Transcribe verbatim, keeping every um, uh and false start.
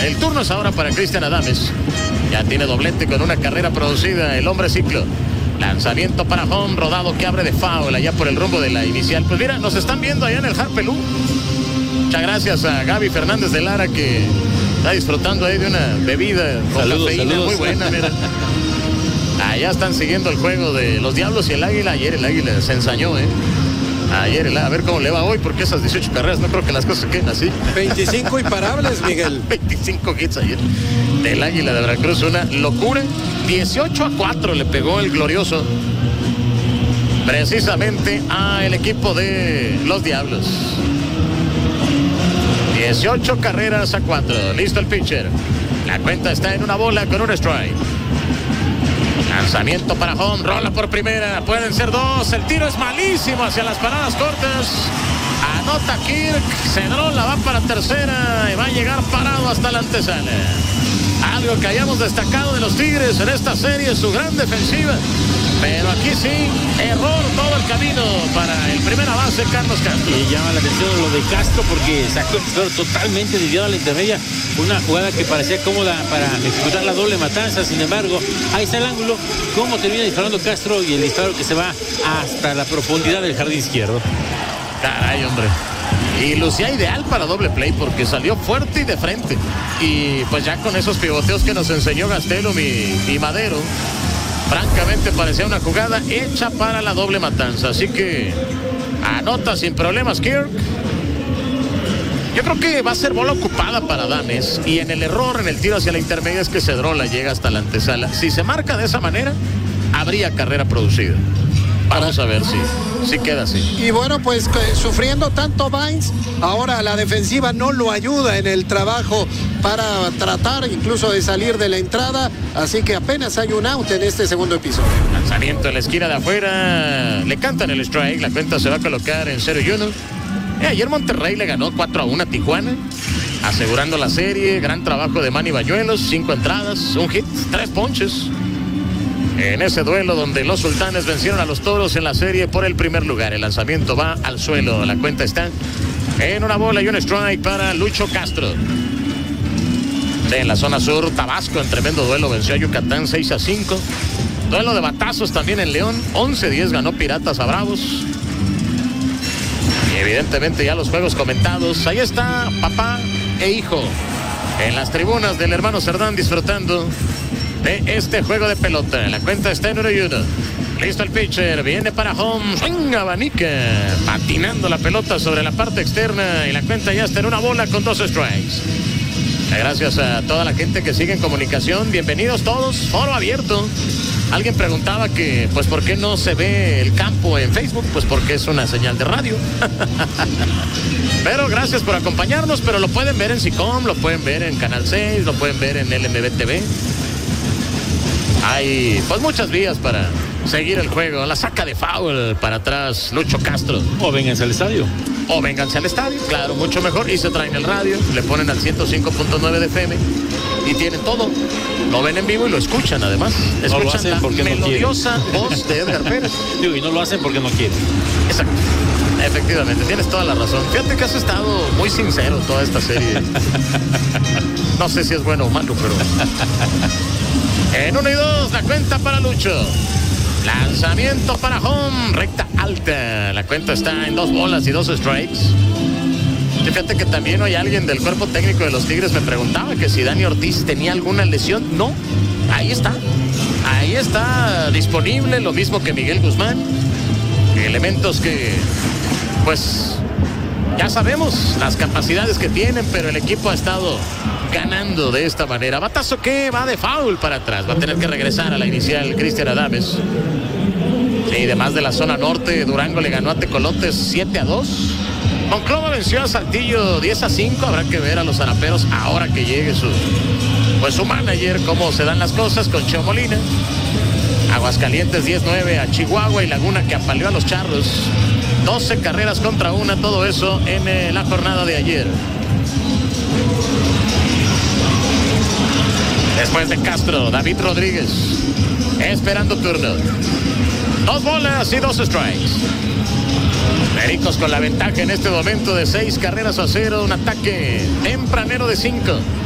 ahora, el turno es ahora para Cristian Adames. Ya tiene doblete con una carrera producida el hombre ciclo. Lanzamiento para home, rodado que abre de foul allá por el rumbo de la inicial. Pues mira, nos están viendo allá en el Harpelú. Muchas gracias a Gaby Fernández de Lara, que está disfrutando ahí de una bebida con saludos, cafeína saludos. muy buena, mira. Allá están siguiendo el juego de los Diablos y el Águila. Ayer el Águila se ensañó, ¿eh? Ayer el, a ver cómo le va hoy, porque esas dieciocho carreras no creo que las cosas queden así. veinticinco imparables, Miguel. veinticinco hits ayer del Águila de Veracruz, una locura. dieciocho a cuatro le pegó el glorioso precisamente al equipo de los Diablos. dieciocho carreras a cuatro. Listo el pitcher. La cuenta está en una bola con un strike. Lanzamiento para home, rola por primera, pueden ser dos, el tiro es malísimo hacia las paradas cortas. Anota Kirk, Cedrola va para tercera y va a llegar parado hasta la antesala. Algo que hayamos destacado de los Tigres en esta serie, su gran defensiva. Pero aquí sí, error todo el camino para el primera base, Carlos Castro. Y llama la atención lo de Castro porque sacó el disparo totalmente desviado a la intermedia. Una jugada que parecía cómoda para ejecutar la doble matanza. Sin embargo, ahí está el ángulo. Cómo termina disparando Castro y el disparo que se va hasta la profundidad del jardín izquierdo. Caray, hombre. Y lucía ideal para doble play porque salió fuerte y de frente. Y pues ya con esos pivoteos que nos enseñó Gastelum y, y Madero, francamente parecía una jugada hecha para la doble matanza. Así que anota sin problemas Kirk. Yo creo que va a ser bola ocupada para Adames. Y en el error, en el tiro hacia la intermedia, es que Cedrola llega hasta la antesala. Si se marca de esa manera, habría carrera producida. Vamos a ver si, si queda así. Y bueno, pues que, sufriendo tanto Vines, ahora la defensiva no lo ayuda en el trabajo para tratar incluso de salir de la entrada. Así que apenas hay un out en este segundo episodio. Lanzamiento en la esquina de afuera. Le cantan el strike. La cuenta se va a colocar en cero y uno. Eh, ayer Monterrey le ganó cuatro a uno a Tijuana, asegurando la serie. Gran trabajo de Manny Bañuelos. Cinco entradas, un hit, tres ponches. En ese duelo donde los Sultanes vencieron a los Toros en la serie por el primer lugar. El lanzamiento va al suelo. La cuenta está en una bola y un strike para Lucho Castro. En la zona sur, Tabasco en tremendo duelo venció a Yucatán seis a cinco. Duelo de batazos también en León. once diez ganó Piratas a Bravos. Y evidentemente ya los juegos comentados. Ahí está papá e hijo en las tribunas del hermano Cerdán disfrutando de este juego de pelota. La cuenta está en uno y uno. Listo el pitcher, viene para home, swing, abanica, patinando la pelota sobre la parte externa y la cuenta ya está en una bola con dos strikes. Gracias a toda la gente que sigue en comunicación, bienvenidos todos, foro abierto. Alguien preguntaba que, pues, ¿por qué no se ve el campo en Facebook? Pues porque es una señal de radio. Pero gracias por acompañarnos, pero lo pueden ver en SICOM, lo pueden ver en Canal seis, lo pueden ver en L M B T V. Hay, pues, muchas vías para seguir el juego. La saca de foul para atrás Lucho Castro. O vénganse al estadio. O vénganse al estadio, claro, mucho mejor. Y se traen el radio, le ponen al ciento cinco punto nueve de F M y tienen todo. Lo ven en vivo y lo escuchan además. No lo Escuchan hacen la porque no melodiosa voz de Edgar Pérez. Digo, y no lo hacen porque no quieren. Exacto. Efectivamente, tienes toda la razón. Fíjate que has estado muy sincero toda esta serie. No sé si es bueno o malo, pero... En uno y dos, la cuenta para Lucho. Lanzamiento para home, recta alta. La cuenta está en dos bolas y dos strikes. Fíjate que también hoy alguien del cuerpo técnico de los Tigres me preguntaba que si Dani Ortiz tenía alguna lesión. No, ahí está. Ahí está disponible, lo mismo que Miguel Guzmán. Elementos que, pues, ya sabemos las capacidades que tienen, pero el equipo ha estado ganando de esta manera. Batazo que va de foul para atrás. Va a tener que regresar a la inicial Cristian Adames. Y además de la zona norte, Durango le ganó a Tecolotes siete a dos. Monclova venció a Saltillo diez a cinco. Habrá que ver a los zaraperos ahora que llegue su, pues, su manager, cómo se dan las cosas con Cheo Molina. Aguascalientes diez nueve a Chihuahua y Laguna que apaleó a los Charros. doce carreras contra una, todo eso en eh, la jornada de ayer. Después de Castro, David Rodríguez esperando turno. Dos bolas y dos strikes. Pericos con la ventaja en este momento de seis carreras a cero. Un ataque tempranero de cinco.